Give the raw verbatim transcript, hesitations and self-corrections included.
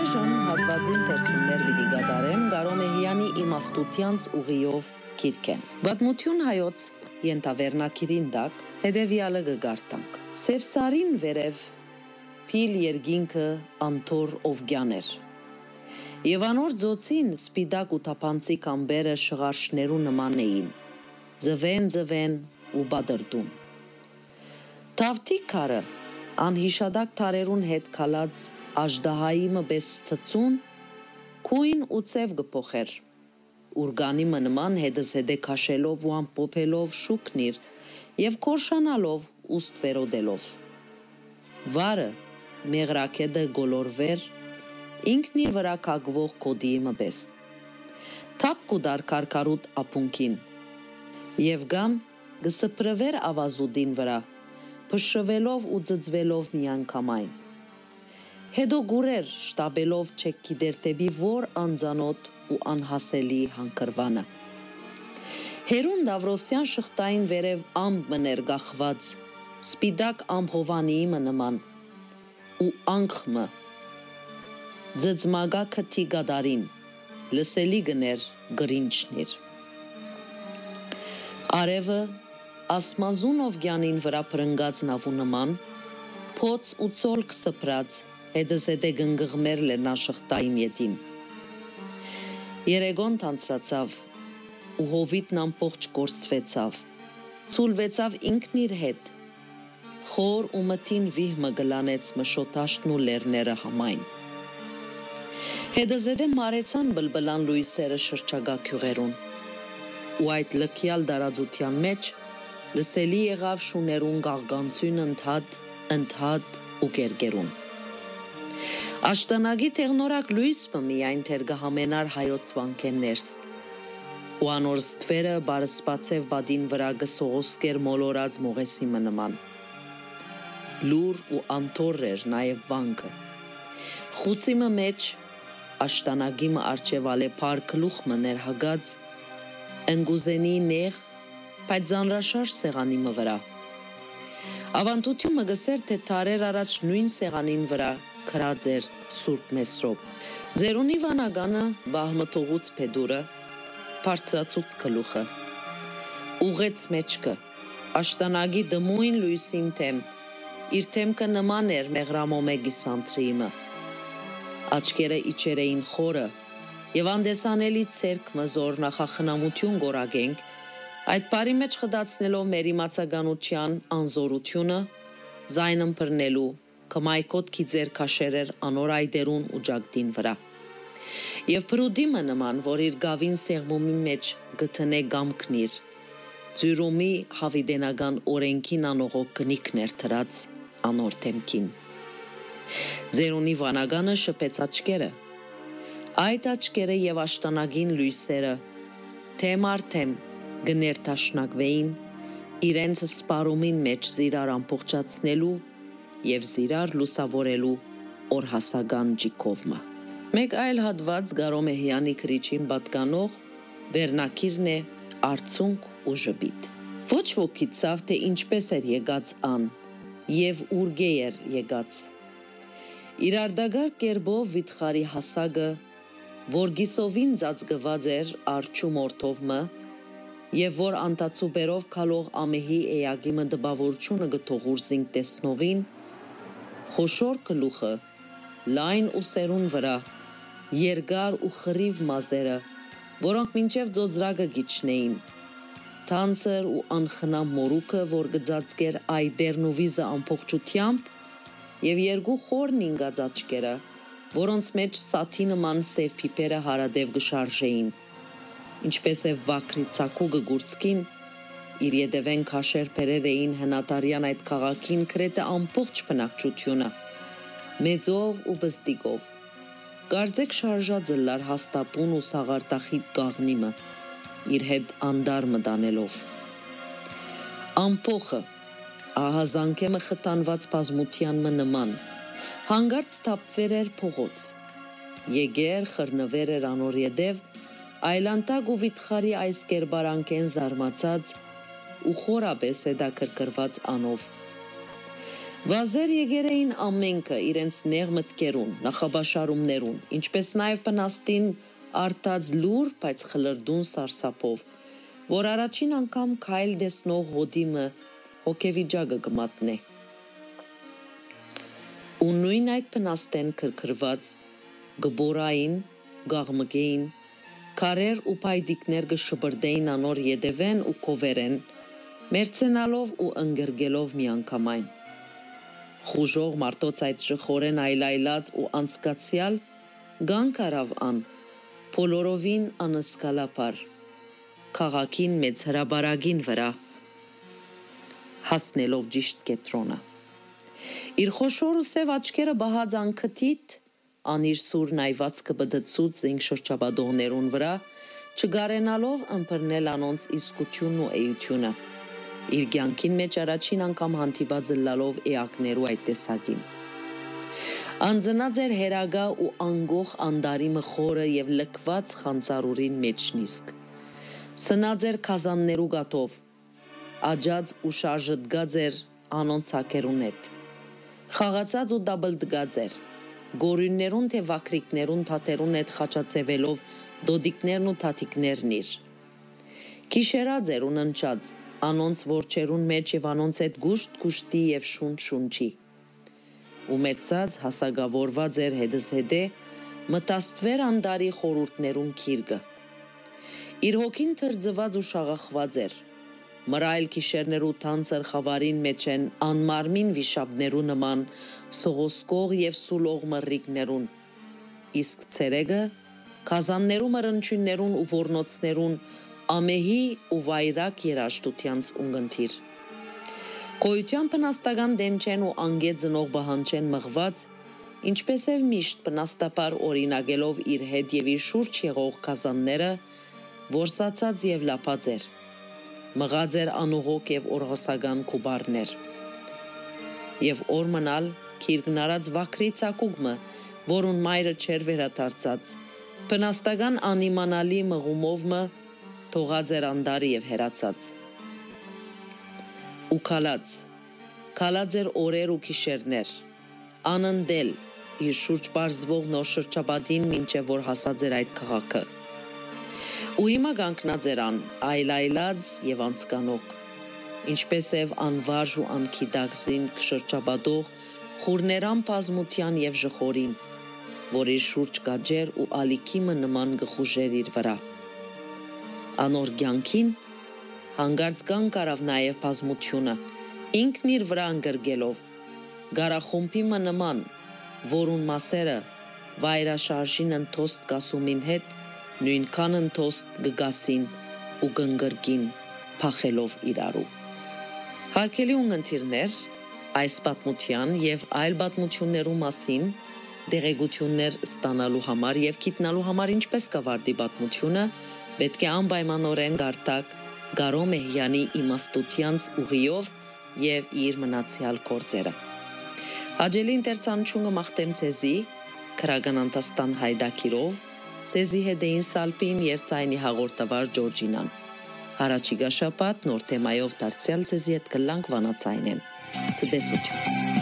Այժմ հատվածին թերցումներ պիտի կատարեմ Գարոմեհյանի իմաստությանց ուղիով գիրքեն։ Պատմություն հայոց ենթավերնագիրին տակ հետևյալը կգարտանք։ Սևսարին վերև փիլ երկինքը անթոր օվկիաներ։ Եվ անոր ծոցին սպիտակ ու թափանցիկ ամբերը շղարշներու նման էին, ձվեն ձվեն ու բադրդուն։ Թավթիկ քարը անհիշադակ թարերուն հետ քալած աժդահայի մպես ծծուն, քույն ու ծև գփոխեր, ուրգանի մնման հետս հետե քաշելով ու ամպոփելով շուկնիր և կորշանալով ուստ վերոդելով։ Վարը մեղրակետը գոլորվեր, ինքն իր վրա կագվող կոդիի մպես։ Թապ կուդար կարկարուտ ապունքին, և գամ գսպրվեր ավազուդին վրա, փշվելով ու ձծվելով միանգամայն։ Հետո գուրեր շտաբելով չեք գիտեր դեպի որ անծանոթ ու անհասելի հանգրվանը։ Հերուն Դավրոսյան շղթային վերև ամբ մներ գախված, սպիտակ ամբհովանիի նման, ու անկխմը, ձծմագա քթի գադարին, լսելի գներ գրինչնիր։ Արևը ասմազուն օվկիանին վրա պրնգած նավու նման, փոց ու ծոլք սպրած, հետս հետե գնգղմեր լեռնաշղթային ետին։ Երեգոն թանցրացավ, ու հովիտն ամբողջ կորսվեցավ, ցուլվեցավ ինքն իր հետ, խոր ու մթին վիհմը գլանեց մշոտաշտն ու լեռները համայն։ Հետս հետե մարեցան բլբլան լույսերը շրջագա գյուղերուն, ու այդ լքյալ տարածության մեջ լսելի եղավ շուներուն գաղգանցյուն ընդհատ, ընդհատ ու գերգերուն։ Աշտանագի թեղնորակ լույսը միայն թեր կհամենար հայոց վանքեններս, ու անոր ստվերը բարսպացև բադին վրա գսողոսկեր մոլորած մողեսի նման։ Լուր ու անթոր էր նաև վանքը։ Խուցիմը մեջ աշտանագի մը արջևալե փար գլուխը ներհագած, ընգուզենի նեղ, բայց զանրաշարժ սեղանի մը վրա։ Ավանդությունը գսեր թե թարեր առաջ նույն սեղանին վրա քրած էր Սուրբ Մեսրոպ։ Ձերունի վանագանը բահմթողուց փեդուրը, բարձրացուց գլուխը, ուղեց մեջքը, աշտանագի դմույն լույսին թեմ, իր թեմքը նման էր մեղրամոմե գիսանտրիմը։ Աչքերը իջեր էին խորը, և անդեսանելի ցերկ մզոր նախախնամություն գորագենք, այդ բարի մեջ խդացնելով մեր իմացականության անզորությունը, զայն ըմբռնելու, կմայքոտ քիձեր քաշերեր անոր այդերուն ու ջագդին վրա։ Եվ բրուդիմը նման, որ իր գավին սեղմումի մեջ գտնե գամքնիր, ձյուրումի հավիդենական օրենքին անողոք կնիքներ թրած անոր թեմքին։ Ձերունի վանագանը շպեց աչքերը, այդ աչքերը և աշտանագին լույսերը, թեմ առ թեմ, գներթաշնակվեին, իրենց սպարումին մեջ զիրար ամբողջացնելու և զիրար լուսավորելու օրհասական ջիքովմը։ Մեկ այլ հատված Գարոմեհյանի գրիչին պատկանող վերնագիրն է «Արցունք ու ժպիտ»։ Ոչ ոք գիտավ, թե ինչպես էր եկած ան և ուրգե էր եկած։ Իր արդագարգ կերպով վիթխարի հասակը, որ գիսովին ծածկված էր արջու մորթովմը, և որ անտացուբերով քալող ամեհի էակի մը տպավորությունը գթողուր զինք տեսնողին, խոշոր գլուխը, լայն ուսերուն վրա, երկար ու խռիվ մազերը, որոնք մինչև ծոծրակը գիչնեին, թանձր ու անխնամ մորուքը, որ կծածկեր այտերն ու վիզը ամբողջությամբ, և երկու խոր նինգած աչքերը, որոնց մեջ սաթի նման սև փիփերը հարադև կշարժեին, ինչպես է վակրի ծակու կգուրծքին, իր ետևեն քաշեր բերեր էին հնատարյան այդ քաղաքին գրեթե ամբողջ բնակչությունը, մեծով ու բստիկով, կարծեք շարժած լար հաստապուն ու սաղարտախիտ գաղնիմը, իր հետ անդար մտանելով։ Ամփոխը, ահազանգեմը խտանված բազմության մը նման, հանգարց թափվեր էր փողոց, եգեր խռնվեր էր անոր ետև, այլանտակ ու վիթխարի այս կերպարանքեն զարմացած ու խորապես հետաքրքրված անով։ Վազեր եկեր էին ամենքը իրենց նեղ մտքերուն, նախաբաշարումներուն, ինչպես նաև պնաստին արտած լուր, բայց խլրդուն սարսափով, որ առաջին անգամ քայլ դեսնող հոդիմը հոգեվիճակը կմատնե։ Ու նույն այդ պնաստեն քրքրված գբորային, գաղմգեին, քարեր ու փայդիկներ կշբրդեին անոր յետևեն ու կովերեն, մերցենալով ու ընգրգելով միանգամայն։ Խուժող մարդոց այդ շխորեն այլայլած ու անցկացյալ գանք արավ ան, բոլորովին անսկալապար, քաղաքին մեծ հրաբարագին վրա, հասնելով ճիշտ կետրոնը։ Իր խոշոր ու սև աչքերը բահած անքթիթ, անիր սուր նայվածքը բդցուց զինք շրջաբադողներուն վրա, չգարենալով ըմբռնել անոնց իսկությունն ու էությունը, իր կյանքին մեջ առաջին անգամ հանդիպած լալով էակներու այդ տեսակին։ Անձնած էր հերագա ու անգող անդարի մխորը եւ լքված խանձարուրին մեջ նիսկ։ Սնած էր քազաններու գաթով, աջած ու շարժդգած էր անոնց հակերուն հետ, խաղացած ու դաբլդգած էր, գորյուններուն թե վակրիկներուն թաթերուն հետ խաչացևելով դոդիկներն ու թաթիկներն իր։ Քիշերած էր ու ննչած, անոնց որջերուն մեջ եւ անոնց հետ գուշտ գուշտի եւ շունչ շունչի։ Ու մեծած հասագավորված էր հետս հետե մտաստվեր անդարի խորուրդներուն քիրգը։ Իր հոգին թրջված ու շաղախված էր, մռայլ քիշերներու թանցր խավարին մեջ են անմարմին վիշապներու նման սողոսկող եւ սուլող մռիկներուն, իսկ ցերեգը քազաններու մռնչյուններուն ու ոռնոցներուն ամեհի ու վայրակ երաշտությանց ունգընթիր։ Գոյության բնաստական դենչեն ու անգե ծնող բահանջեն մղված, ինչպես եւ միշտ բնաստապար օրինագելով իր հետ եւ իր շուրջ եղող քազանները, որսացած եւ լապած էր, մղած էր անուղոք եւ օրհասական քուբարներ։ Եվ օրմնալ քիրգնարած վակրի ցակուգմը, որուն մայրը չեր վերադարձած, բնաստական անիմանալի մղումովը թողած էր անդարի եւ հերացած։ Ու քալած, քալած էր օրեր ու քիշերներ, անընդել իր շուրջ բարձվող նոր շրջապատին մինչև որ հասած էր այդ քաղաքը։ Ու հիմա կանգնած էր ան, այլայլած եւ անցկանող, ինչպես եւ անվարժ ու անքիդակզին շրջապատող խուրներան բազմության եւ ժխորին, որ իր շուրջ կաջեր ու ալիքիմը նման գխուժեր իր վրա։ Անոր կյանքին հանգարց կան կարավ նաեւ բազմությունը, ինքն իր վրա ընկրգելով, գարախումբի մը նման, որուն մասերը վայրաշարժին ընթոստ կասումին հետ նույնքան ընթոստ կգասին ու կընկրկին փախելով իրարու։ Հարգելի ունգընտիրներ, այս պատմության եւ այլ պատմություններու մասին դեղեցություններ ստանալու համար եւ գիտնալու համար ինչպես կվարտի պատմությունը, պետք է անպայմանորեն գարտակ Գարո Մեհյանի իմաստությանց ուղիով եւ իր մնացյալ գործերը։ Հաջելի ինտերցանչունը մաղթեմ ցեզի, քրագան անտաստան հայդակիրով, ցեզի հետեին սալպին եւ ցայնի հաղորդավար Ջորջինան։ Հարաճիգա շաբաթ նոր թեմայով դարձյալ ցեզի հետ կլանք վանացայնեն։ Ցտեսություն։